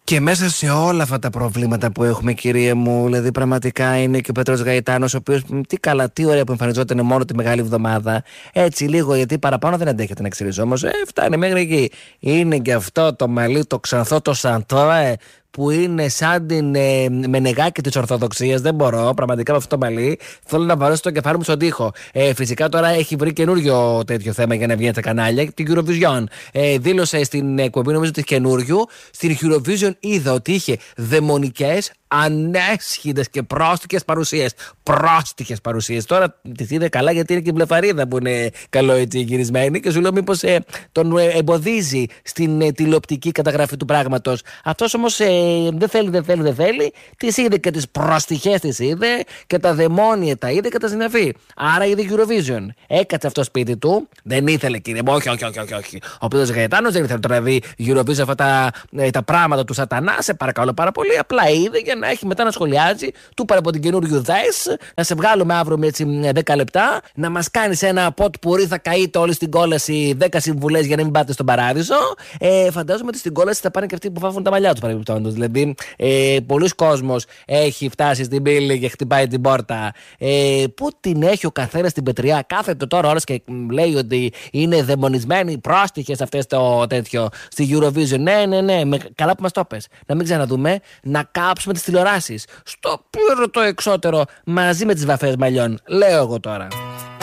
Και μέσα σε όλα αυτά τα προβλήματα που έχουμε, κύριε μου, δηλαδή πραγματικά είναι και ο Πέτρος Γαϊτάνος, ο οποίος τι καλά, τι ωραία που εμφανιζόταν μόνο τη Μεγάλη Εβδομάδα. Έτσι λίγο, γιατί παραπάνω δεν αντέχεται να ξέρεις όμως. Φτάνει μέχρι εκεί. Είναι και αυτό το μαλλί, το ξανθό, το σαντό, που είναι σαν την μενεγάκι της Ορθοδοξίας. Δεν μπορώ, πραγματικά με αυτό το μαλλί. Θέλω να βαρώσω το κεφάλι μου στον τοίχο. Φυσικά τώρα έχει βρει καινούριο τέτοιο θέμα για να βγει στα κανάλια, την Eurovision. Δήλωσε στην εκπομπή, νομίζω ότι καινούριου, στην Eurovision είδα ότι είχε δαιμονικές, ανέσχυτες και πρόστιχες παρουσίες. Πρόστιχες παρουσίες. Τώρα τις είδε καλά, γιατί είναι και η μπλεφαρίδα που είναι καλό έτσι γυρισμένη, και σου λέω μήπως τον εμποδίζει στην τηλεοπτική καταγραφή του πράγματος. Αυτός όμως δεν θέλει. Τις είδε και τις πρόστιχες τις είδε και τα δαιμόνια τα είδε και τα συναφή. Άρα είδε Eurovision. Έκατσε αυτό σπίτι του. Δεν ήθελε, κύριε μου, όχι. Ο Πέτρος Γαϊτάνος δεν ήθελε τώρα να δει Eurovision αυτά τα πράγματα του σατανά. Σε παρακαλώ πάρα πολύ. Απλά είδε για να έχει μετά να σχολιάζει. Του πάρε από την καινούριο δες. Να σε βγάλουμε αύριο με έτσι 10 λεπτά. Να μας κάνεις ένα ποτ πουρί, θα καείτε όλοι στην κόλαση 10 συμβουλές για να μην πάτε στον παράδεισο. Φαντάζομαι ότι στην κόλαση θα πάνε και αυτοί που βάφουν τα μαλλιά του παρεμπιπτόντως. Δηλαδή, πολλοί κόσμος έχει φτάσει στην πύλη και χτυπάει την πόρτα. Πού την έχει ο καθένας στην πετριά, κάθεται τώρα ώρες και λέει ότι είναι δαιμονισμένοι, πρόστιχες αυτές το τέτοιο στη Eurovision. Ναι, καλά που μας το πες. Να μην ξαναδούμε, να κάψουμε τις τηλεοράσεις στο πύρο το εξώτερο μαζί με τις βαφές μαλλιών. Λέω εγώ τώρα.